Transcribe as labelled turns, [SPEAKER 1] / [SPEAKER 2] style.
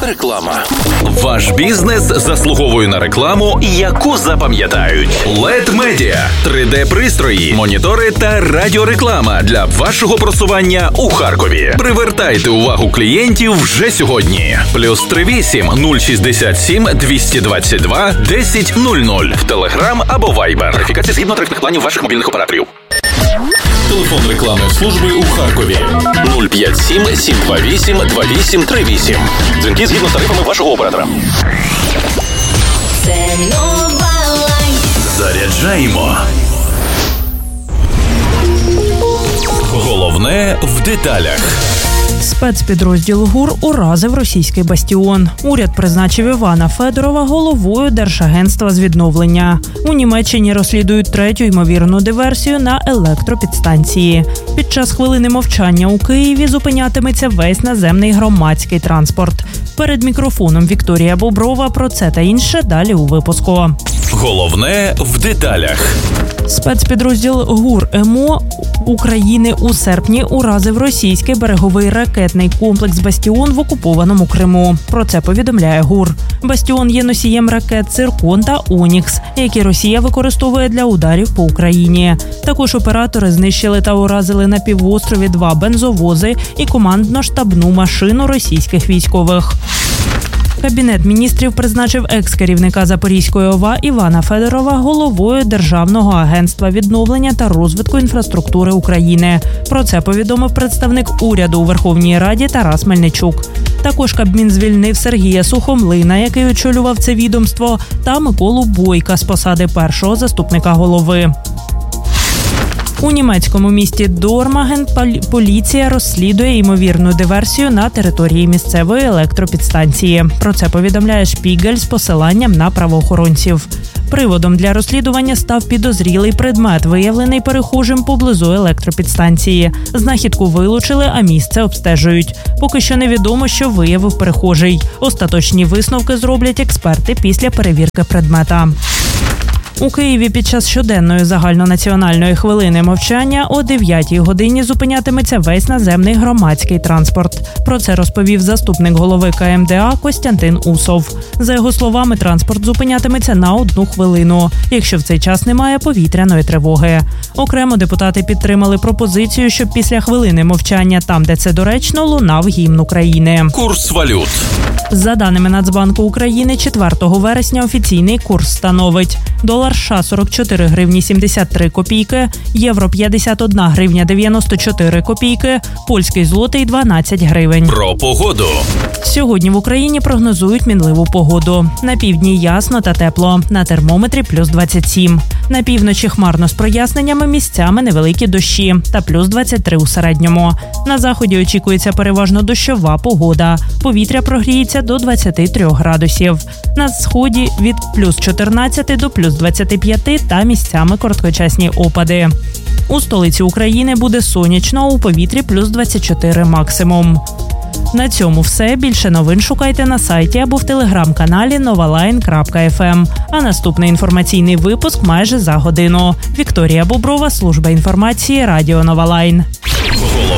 [SPEAKER 1] Реклама. Ваш бізнес заслуговує на рекламу, яку запам'ятають. LED Media. 3D-пристрої, монітори та радіореклама для вашого просування у Харкові. Привертайте увагу клієнтів вже сьогодні. +38 067 222 1000 в Телеграм або Viber. Верифікація згідно тарифних планів ваших мобільних операторів. Телефон рекламної служби у Харкові 057 728 2838. Дзвінки згідно з тарифами вашого оператора.
[SPEAKER 2] Це нова лайф.
[SPEAKER 1] Заряджаємо. Головне в деталях.
[SPEAKER 3] Спецпідрозділ ГУР уразив російський бастіон. Уряд призначив Івана Федорова головою Держагентства з відновлення. У Німеччині розслідують третю ймовірну диверсію на електропідстанції. Під час хвилини мовчання у Києві зупинятиметься весь наземний громадський транспорт. Перед мікрофоном Вікторія Боброва про це та інше далі у випуску.
[SPEAKER 1] Головне в деталях.
[SPEAKER 3] Спецпідрозділ ГУР МО України у серпні уразив російський береговий ракетний комплекс «Бастіон» в окупованому Криму. Про це повідомляє ГУР. «Бастіон» є носієм ракет «Циркон» та «Онікс», які Росія використовує для ударів по Україні. Також оператори знищили та уразили на півострові 2 бензовози і командно-штабну машину російських військових. Кабінет міністрів призначив екс-керівника Запорізької ОВА Івана Федорова головою Державного агентства відновлення та розвитку інфраструктури України. Про це повідомив представник уряду у Верховній Раді Тарас Мельничук. Також Кабмін звільнив Сергія Сухомлина, який очолював це відомство, та Миколу Бойка з посади першого заступника голови. У німецькому місті Дормаген поліція розслідує ймовірну диверсію на території місцевої електропідстанції. Про це повідомляє Шпігель з посиланням на правоохоронців. Приводом для розслідування став підозрілий предмет, виявлений перехожим поблизу електропідстанції. Знахідку вилучили, а місце обстежують. Поки що невідомо, що виявив перехожий. Остаточні висновки зроблять експерти після перевірки предмета. У Києві під час щоденної загальнонаціональної хвилини мовчання о 9-й годині зупинятиметься весь наземний громадський транспорт. Про це розповів заступник голови КМДА Костянтин Усов. За його словами, транспорт зупинятиметься на 1 хвилину, якщо в цей час немає повітряної тривоги. Окремо депутати підтримали пропозицію, щоб після хвилини мовчання, там де це доречно, лунав гімн України.
[SPEAKER 1] Курс валют.
[SPEAKER 3] За даними Нацбанку України, 4 вересня офіційний курс становить: долар США 44 гривні 73 копійки, євро 51 гривня 94 копійки, польський злотий 12 гривень.
[SPEAKER 1] Про погоду.
[SPEAKER 3] Сьогодні в Україні прогнозують мінливу погоду. На півдні ясно та тепло, на термометрі +27. На півночі хмарно з проясненнями, місцями невеликі дощі та +23 у середньому. На заході очікується переважно дощова погода. Повітря прогріється до 23 градусів. На сході від +14 до +25 та місцями короткочасні опади. У столиці України буде сонячно, у повітрі +24 максимум. На цьому все. Більше новин шукайте на сайті або в телеграм-каналі novaline.fm. А наступний інформаційний випуск майже за годину. Вікторія Боброва, служба інформації, Радіо Новалайн.